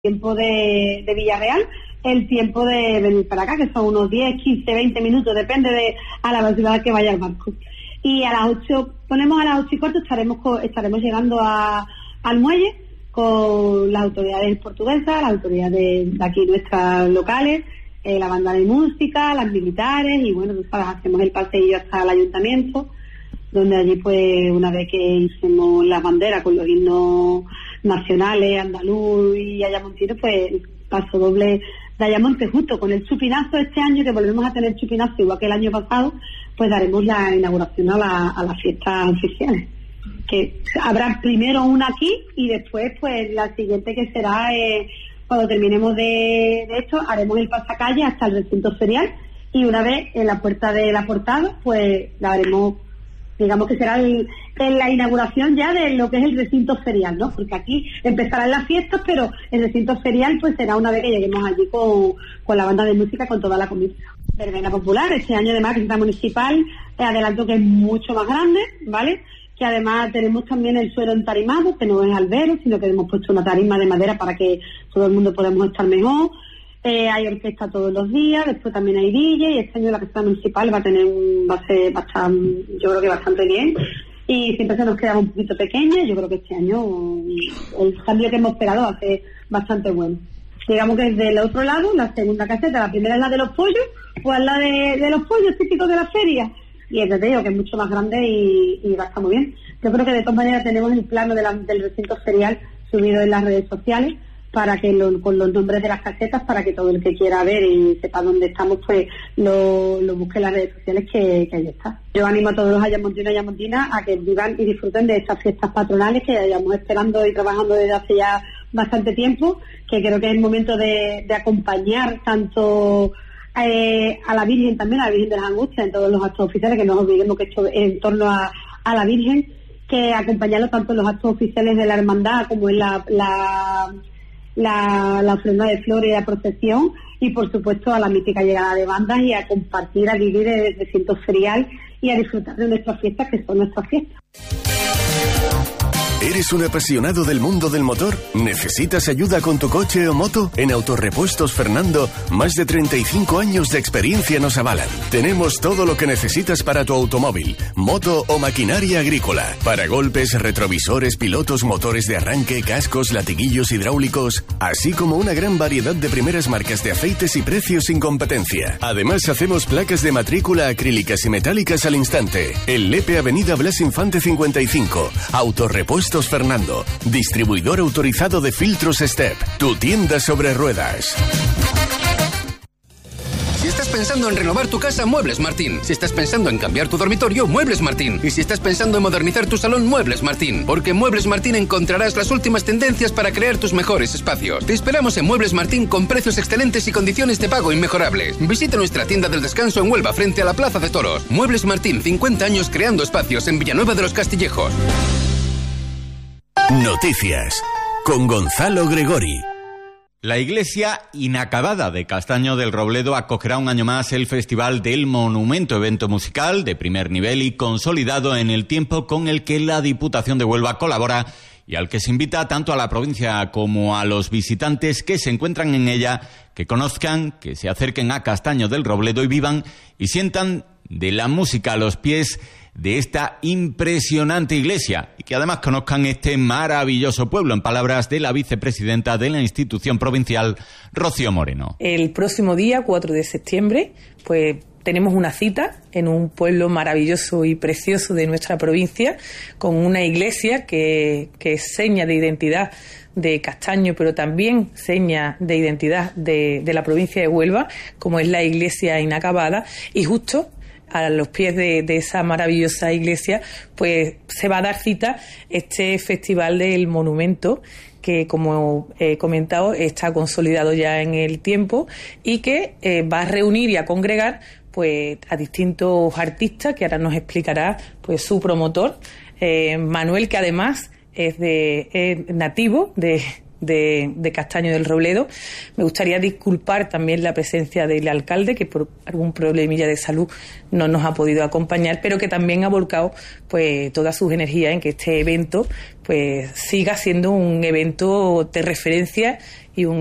tiempo de Villarreal, el tiempo de venir para acá, que son unos 10, 15, 20 minutos, depende a la velocidad que vaya el barco. Y a las 8, ponemos a las 8:15, estaremos llegando al muelle con las autoridades portuguesas, las autoridades de aquí nuestras locales, la banda de música, las militares, y bueno, tú sabes, hacemos el paseillo hasta el ayuntamiento, donde allí pues una vez que hicimos la bandera con los himnos nacionales, andaluz y ayamontino, pues paso doble de Ayamonte, justo con el chupinazo este año, que volvemos a tener chupinazo igual que el año pasado, pues daremos la inauguración a las fiestas oficiales, que habrá primero una aquí y después pues la siguiente, que será cuando terminemos de esto, haremos el pasacalle hasta el recinto ferial, y una vez en la puerta de la portada pues la haremos, digamos que será en la inauguración ya de lo que es el recinto ferial, ¿no? Porque aquí empezarán las fiestas, pero el recinto ferial pues será una vez que lleguemos allí con la banda de música, con toda la comida. Verbena popular, este año además Quinta Municipal, adelanto que es mucho más grande, ¿vale? Que además tenemos también el suelo entarimado, que no es albero, sino que hemos puesto una tarima de madera para que todo el mundo podamos estar mejor. Hay orquesta todos los días, después también hay DJ, y este año la Quinta Municipal va a ser bastante, yo creo que bastante bien, y siempre se nos quedaba un poquito pequeña. Yo creo que este año el cambio que hemos esperado va a ser bastante bueno. Digamos que desde el otro lado, la segunda caseta, la primera es la de los pollos, pues es la de los pollos típicos de la feria, y es de ello, que es mucho más grande y va a estar muy bien. Yo creo que de todas maneras tenemos el plano del recinto ferial subido en las redes sociales, para que con los nombres de las casetas, para que todo el que quiera ver y sepa dónde estamos, pues lo busque en las redes sociales, que ahí está. Yo animo a todos los ayamontinos y ayamontinas a que vivan y disfruten de estas fiestas patronales que llevamos esperando y trabajando desde hace ya bastante tiempo, que creo que es el momento de acompañar tanto a la Virgen, también a la Virgen de las Angustias, en todos los actos oficiales, que no nos olvidemos que esto es en torno a la Virgen, que acompañarlo tanto en los actos oficiales de la hermandad como en la ofrenda de flores y la procesión, y por supuesto a la mítica llegada de bandas, y a compartir, a vivir el recinto ferial y a disfrutar de nuestras fiestas, que son nuestras fiestas. ¿Eres un apasionado del mundo del motor? ¿Necesitas ayuda con tu coche o moto? En Autorepuestos Fernando, más de 35 años de experiencia nos avalan. Tenemos todo lo que necesitas para tu automóvil, moto o maquinaria agrícola. Paragolpes, retrovisores, pilotos, motores de arranque, cascos, latiguillos hidráulicos, así como una gran variedad de primeras marcas de aceites y precios sin competencia. Además, hacemos placas de matrícula acrílicas y metálicas al instante. En Lepe, Avenida Blas Infante 55. Autorepuestos Fernando, distribuidor autorizado de filtros Step, tu tienda sobre ruedas. Si estás pensando en renovar tu casa, Muebles Martín. Si estás pensando en cambiar tu dormitorio, Muebles Martín. Y si estás pensando en modernizar tu salón, Muebles Martín. Porque en Muebles Martín encontrarás las últimas tendencias para crear tus mejores espacios. Te esperamos en Muebles Martín con precios excelentes y condiciones de pago inmejorables. Visita nuestra tienda del descanso en Huelva, frente a la Plaza de Toros. Muebles Martín, 50 años creando espacios en Villanueva de los Castillejos. Noticias con Gonzalo Gregori. La iglesia inacabada de Castaño del Robledo acogerá un año más el Festival del Monumento, evento musical de primer nivel y consolidado en el tiempo, con el que la Diputación de Huelva colabora y al que se invita tanto a la provincia como a los visitantes que se encuentran en ella, que conozcan, que se acerquen a Castaño del Robledo y vivan y sientan de la música a los pies de esta impresionante iglesia, y que además conozcan este maravilloso pueblo, en palabras de la vicepresidenta de la institución provincial, Rocío Moreno. El próximo día, 4 de septiembre, pues tenemos una cita en un pueblo maravilloso y precioso de nuestra provincia, con una iglesia que es seña de identidad de Castaño, pero también seña de identidad de la provincia de Huelva, como es la iglesia inacabada, y justo a los pies de esa maravillosa iglesia, pues se va a dar cita este Festival del Monumento, que, como he comentado, está consolidado ya en el tiempo y que va a reunir y a congregar pues a distintos artistas, que ahora nos explicará pues su promotor, Manuel, que además es nativo de de Castaño del Robledo. Me gustaría disculpar también la presencia del alcalde, que por algún problemilla de salud no nos ha podido acompañar, pero que también ha volcado pues todas sus energías en que este evento pues siga siendo un evento de referencia y un